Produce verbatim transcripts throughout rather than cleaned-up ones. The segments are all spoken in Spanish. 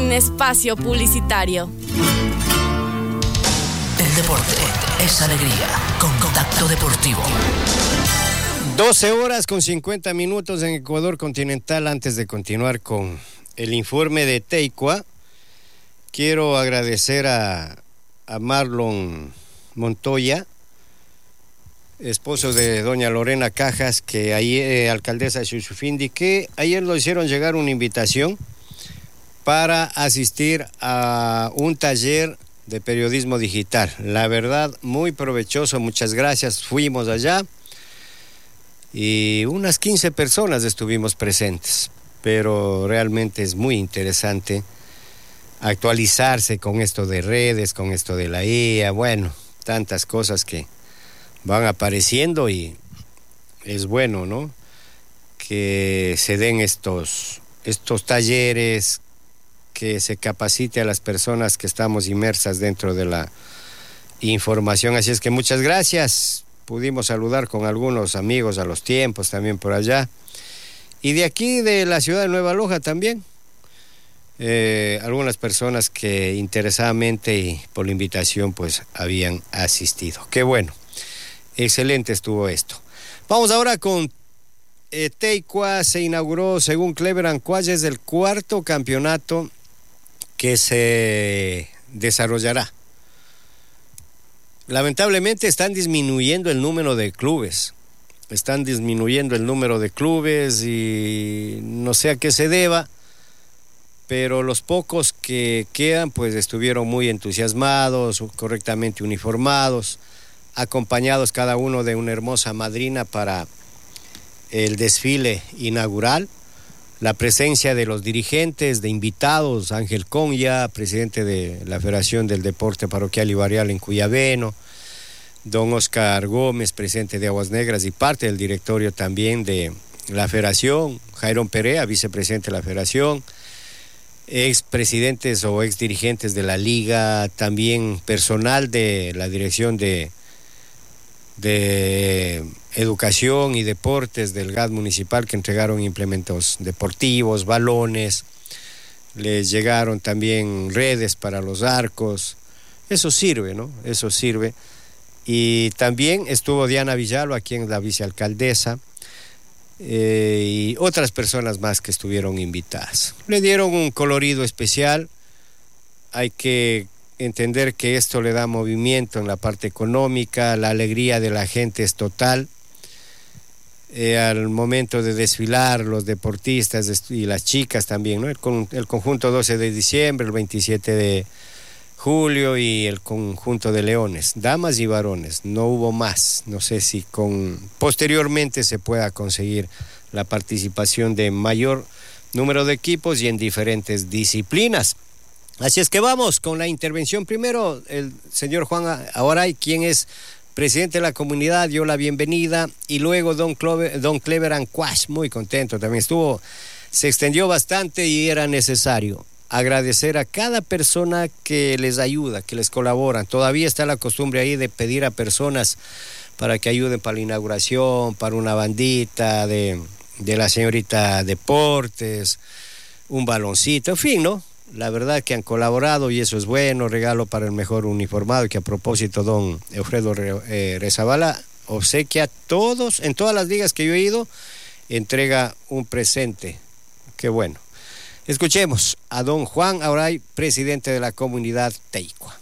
Fin espacio publicitario. El deporte es alegría. Contacto Deportivo. doce horas con cincuenta minutos en Ecuador continental. Antes de continuar con el informe de Teicua, quiero agradecer a, a Marlon Montoya, esposo de doña Lorena Cajas, que ayer, eh, alcaldesa de Xuxufindi, que ayer nos hicieron llegar una invitación para asistir a un taller de periodismo digital. La verdad, muy provechoso, muchas gracias. Fuimos allá y unas quince personas estuvimos presentes, pero realmente es muy interesante actualizarse con esto de redes, con esto de la I A, bueno, tantas cosas que van apareciendo y es bueno, ¿no?, que se den estos, estos talleres, que se capacite a las personas que estamos inmersas dentro de la información. Así es que muchas gracias. Pudimos saludar con algunos amigos a los tiempos también por allá. Y de aquí, de la ciudad de Nueva Loja también, eh, algunas personas que interesadamente y por la invitación pues habían asistido. Qué bueno, excelente estuvo esto. Vamos ahora con eh, Teicua. Se inauguró, según Cleveland Qualles, el cuarto campeonato que se desarrollará. Lamentablemente están disminuyendo el número de clubes, están disminuyendo el número de clubes y no sé a qué se deba, pero los pocos que quedan pues estuvieron muy entusiasmados, correctamente uniformados, acompañados cada uno de una hermosa madrina para el desfile inaugural. La presencia de los dirigentes, de invitados, Ángel Conya, presidente de la Federación del Deporte Parroquial y Barrial en Cuyabeno, don Oscar Gómez, presidente de Aguas Negras y parte del directorio también de la Federación, Jairón Perea, vicepresidente de la Federación, expresidentes o exdirigentes de la Liga, también personal de la Dirección de de Educación y Deportes del G A D municipal, que entregaron implementos deportivos, balones, les llegaron también redes para los arcos. Eso sirve, ¿no? Eso sirve. Y también estuvo Diana Villalba, aquí en la vicealcaldesa, eh, y otras personas más que estuvieron invitadas. Le dieron un colorido especial. Hay que entender que esto le da movimiento en la parte económica, la alegría de la gente es total. Eh, al momento de desfilar, los deportistas y las chicas también, ¿no? El, con, el conjunto doce de diciembre, el veintisiete de julio y el conjunto de leones, damas y varones, no hubo más. No sé si con posteriormente se pueda conseguir la participación de mayor número de equipos y en diferentes disciplinas. Así es que vamos con la intervención. Primero, el señor Juan Aoray, quien es presidente de la comunidad, dio la bienvenida, y luego don, Clove, don Cleveland Qualles, muy contento también estuvo, se extendió bastante y era necesario agradecer a cada persona que les ayuda, que les colabora. Todavía está la costumbre ahí de pedir a personas para que ayuden para la inauguración, para una bandita de, de la señorita Deportes, un baloncito, en fin, ¿no? La verdad que han colaborado y eso es bueno. Regalo para el mejor uniformado, que a propósito don Eufredo eh, Rezabala obsequia a todos, en todas las ligas que yo he ido, entrega un presente. Qué bueno. Escuchemos a don Juan Aoray, presidente de la comunidad Teicua.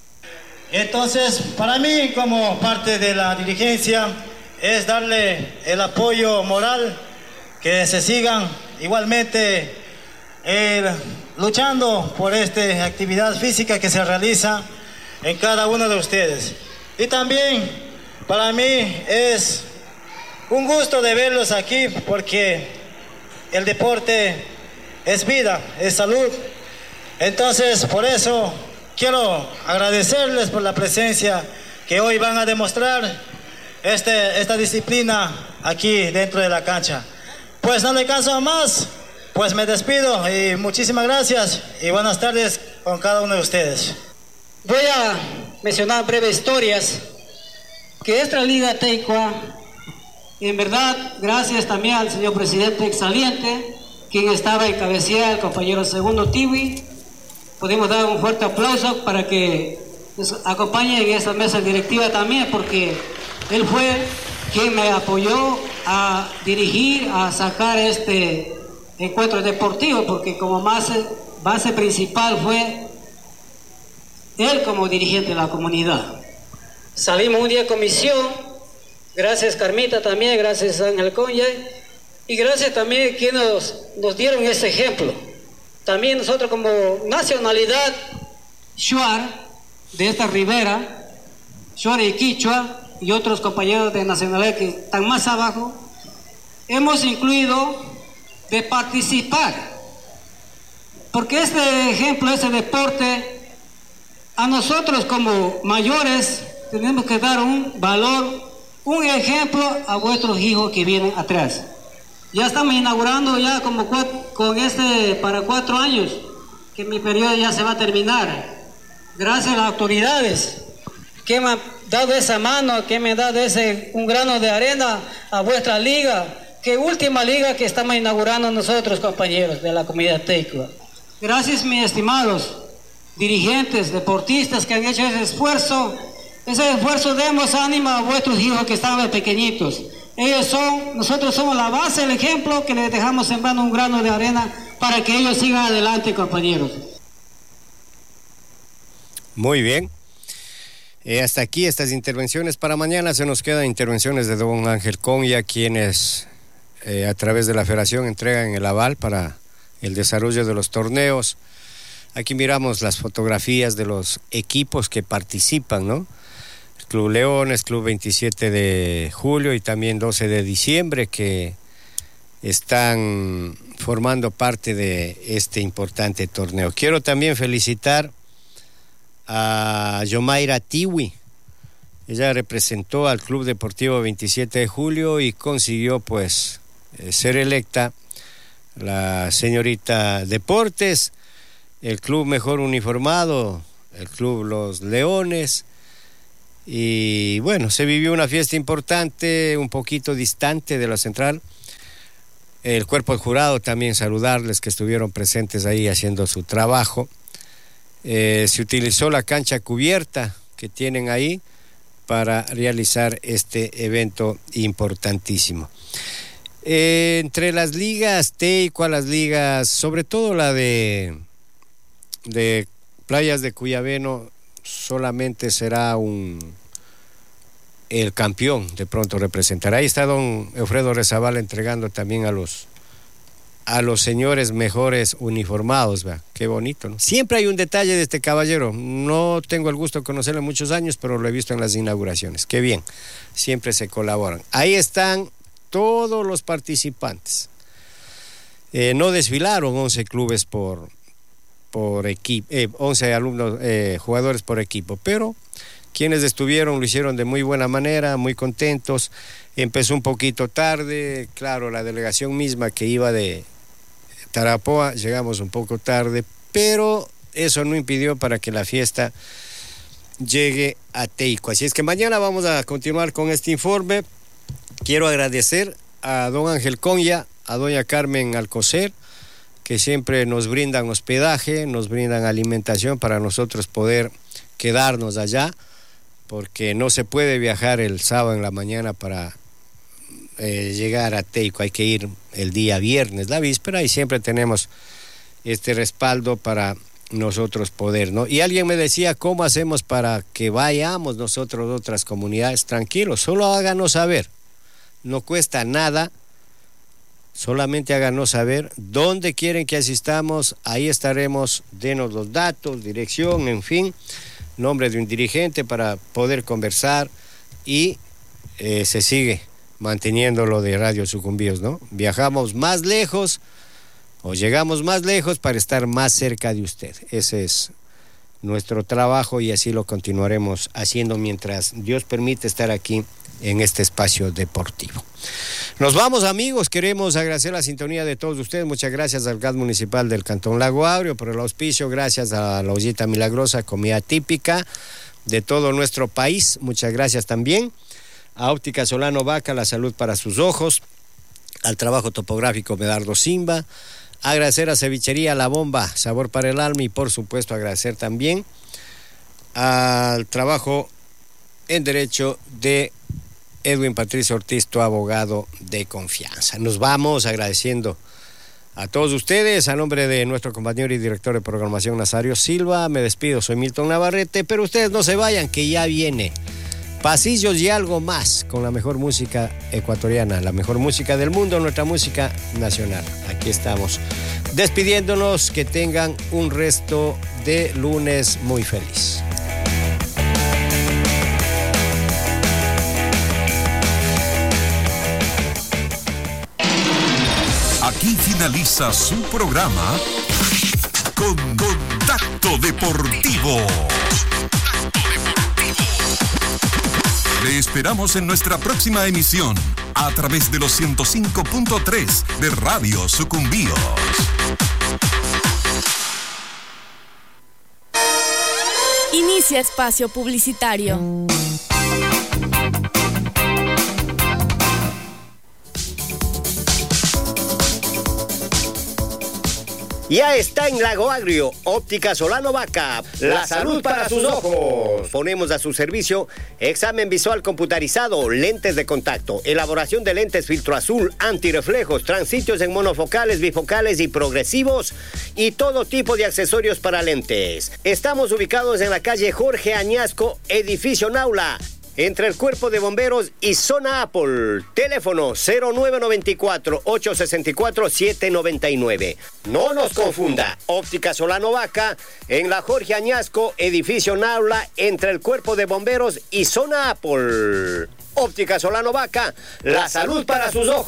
Entonces, para mí, como parte de la dirigencia, es darle el apoyo moral, que se sigan igualmente eh, luchando por esta actividad física que se realiza en cada uno de ustedes. Y también para mí es un gusto de verlos aquí, porque el deporte es vida, es salud. Entonces, por eso quiero agradecerles por la presencia que hoy van a demostrar este, esta disciplina aquí dentro de la cancha. Pues no le canso más, pues me despido y muchísimas gracias y buenas tardes con cada uno de ustedes. Voy a mencionar breves historias que esta Liga Teicua, en verdad, gracias también al señor presidente exsaliente, quien estaba en cabecera, el compañero Segundo Tiwi, podemos dar un fuerte aplauso para que nos acompañe en esta mesa directiva también, porque él fue quien me apoyó a dirigir, a sacar este encuentro deportivo, porque como base, base principal fue él como dirigente de la comunidad. Salimos un día de comisión, gracias Carmita también, gracias Ángel Conya, y gracias también a quienes nos, nos dieron ese ejemplo. También nosotros como nacionalidad Shuar, de esta ribera, Shuar y Quichua, y otros compañeros de nacionalidad que están más abajo, hemos incluido de participar, porque este ejemplo, este deporte, a nosotros como mayores tenemos que dar un valor, un ejemplo a vuestros hijos que vienen atrás. Ya estamos inaugurando ya como cuatro, con este para cuatro años, que mi periodo ya se va a terminar. Gracias a las autoridades que me han dado esa mano, que me han dado ese un grano de arena a vuestra liga, que última liga que estamos inaugurando nosotros, compañeros de la comunidad Teicua. Gracias, mis estimados dirigentes, deportistas que han hecho ese esfuerzo. Ese esfuerzo, demos ánimo a vuestros hijos que estaban pequeñitos. Ellos son, nosotros somos la base, el ejemplo que les dejamos sembrando un grano de arena para que ellos sigan adelante, compañeros. Muy bien. Eh, hasta aquí estas intervenciones. Para mañana se nos quedan intervenciones de don Ángel Conya, quienes eh, a través de la federación entregan el aval para el desarrollo de los torneos. Aquí miramos las fotografías de los equipos que participan, ¿no? Club Leones, Club veintisiete de julio y también doce de diciembre, que están formando parte de este importante torneo. Quiero también felicitar a Yomaira Tiwi. Ella representó al Club Deportivo veintisiete de julio y consiguió pues eh, ser electa la señorita Deportes, el club mejor uniformado, el Club Los Leones. Y bueno, se vivió una fiesta importante, un poquito distante de la central. El cuerpo del jurado también saludarles, que estuvieron presentes ahí haciendo su trabajo. Eh, se utilizó la cancha cubierta que tienen ahí para realizar este evento importantísimo. Eh, entre las ligas Teicua, las ligas, sobre todo la de, de Playas de Cuyabeno, solamente será un el campeón de pronto representará. Ahí está don Eufredo Rezabal entregando también a los a los señores mejores uniformados, ¿verdad? Qué bonito, ¿no? Siempre hay un detalle de este caballero. No tengo el gusto de conocerlo muchos años, pero lo he visto en las inauguraciones. Qué bien, siempre se colaboran. Ahí están todos los participantes. Eh, no desfilaron once clubes por por equipo, eh, once alumnos, eh, jugadores por equipo, pero quienes estuvieron lo hicieron de muy buena manera, muy contentos. Empezó un poquito tarde, claro, la delegación misma que iba de Tarapoa, llegamos un poco tarde, pero eso no impidió para que la fiesta llegue a Teicua. Así es que mañana vamos a continuar con este informe. Quiero agradecer a don Ángel Conya, a doña Carmen Alcocer, que siempre nos brindan hospedaje, nos brindan alimentación para nosotros poder quedarnos allá, porque no se puede viajar el sábado en la mañana para eh, llegar a Teicua, hay que ir el día viernes, la víspera, y siempre tenemos este respaldo para nosotros poder, ¿no? Y alguien me decía, ¿cómo hacemos para que vayamos nosotros a otras comunidades? Tranquilos, solo háganos saber, no cuesta nada. Solamente háganos saber dónde quieren que asistamos, ahí estaremos, denos los datos, dirección, en fin, nombre de un dirigente para poder conversar y eh, se sigue manteniendo lo de Radio Sucumbíos, ¿no? Viajamos más lejos o llegamos más lejos para estar más cerca de usted. Ese es nuestro trabajo y así lo continuaremos haciendo mientras Dios permite estar aquí en este espacio deportivo. Nos vamos, amigos, queremos agradecer la sintonía de todos ustedes. Muchas gracias al G A D municipal del Cantón Lago Agrio por el auspicio, gracias a la Ollita Milagrosa, comida típica de todo nuestro país, muchas gracias también a Óptica Solano Vaca, la salud para sus ojos, al trabajo topográfico Medardo Simba, Agradecer a Cevichería La Bomba, sabor para el alma, y por supuesto agradecer también al trabajo en derecho de Edwin Patricio Ortiz, tu abogado de confianza. Nos vamos agradeciendo a todos ustedes. A nombre de nuestro compañero y director de programación Nazario Silva, me despido. Soy Milton Navarrete, pero ustedes no se vayan, que ya viene Pasillos y algo más, con la mejor música ecuatoriana, la mejor música del mundo, nuestra música nacional. Aquí estamos despidiéndonos. Que tengan un resto de lunes muy feliz. Aquí finaliza su programa con Contacto Deportivo. Le esperamos en nuestra próxima emisión a través de los ciento cinco punto tres de Radio Sucumbíos. Inicia espacio publicitario. Ya está en Lago Agrio, Óptica Solano Vaca, la salud para sus ojos. Ponemos a su servicio examen visual computarizado, lentes de contacto, elaboración de lentes filtro azul, antirreflejos, transitios en monofocales, bifocales y progresivos, y todo tipo de accesorios para lentes. Estamos ubicados en la calle Jorge Añasco, edificio Naula, entre el Cuerpo de Bomberos y Zona Apple. Teléfono cero nueve nueve cuatro, ocho seis cuatro, siete nueve nueve. No nos confunda. Óptica Solano Vaca en la Jorge Añasco, edificio Naula, entre el Cuerpo de Bomberos y Zona Apple. Óptica Solano Vaca, la salud para sus ojos.